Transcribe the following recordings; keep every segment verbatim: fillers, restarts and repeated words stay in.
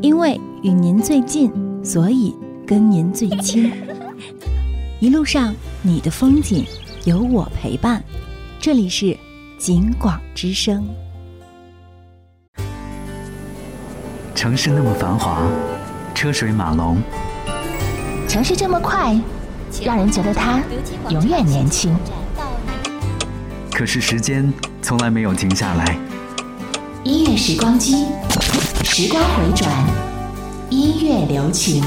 因为与您最近，所以跟您最亲。一路上你的风景有我陪伴，这里是景广之声。 城市那么繁华，车水马龙， 城市这么快，让人觉得它永远年轻。 可是时间从来没有停下来。 音乐时光机，时光回转，音乐留情。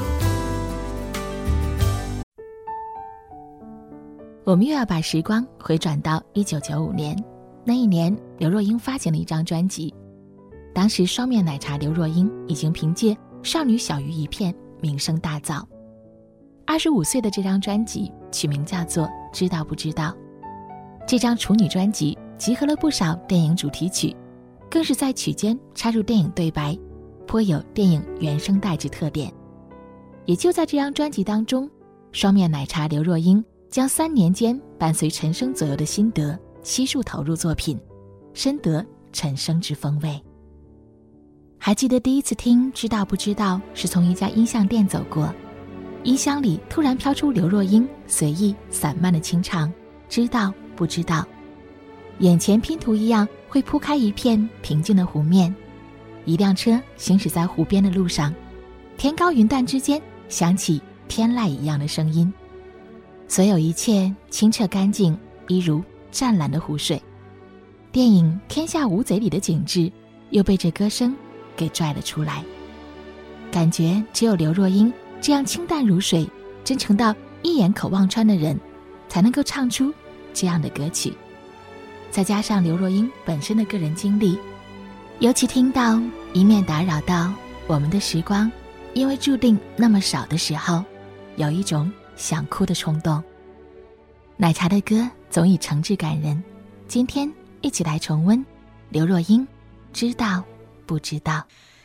我们又要把时光回转到一九九五年，那一年刘若英发行了一张专辑，当时双面奶茶刘若英已经凭借《少女小鱼》一片名声大噪。二十五岁的这张专辑取名叫做《知道不知道》。这张处女专辑集合了不少电影主题曲，更是在曲间插入电影对白，颇有电影原声带之特点。也就在这张专辑当中，双面奶茶刘若英将三年间伴随陈升左右的心得悉数投入作品，深得陈升之风味。还记得第一次听知道不知道是从一家音像店走过，音箱里突然飘出刘若英随意散漫的清唱，知道不知道，眼前拼图一样会铺开一片平静的湖面，一辆车行驶在湖边的路上，天高云淡之间响起天籁一样的声音，所有一切清澈干净，一如湛蓝的湖水。电影《天下无贼》里的景致又被这歌声给拽了出来，感觉只有刘若英这样清淡如水，真诚到一眼可望穿的人才能够唱出这样的歌曲。再加上刘若英本身的个人经历，尤其听到一面打扰到我们的时光因为注定那么少的时候，有一种想哭的冲动。奶茶的歌总以诚挚感人，今天一起来重温刘若英知道不知道。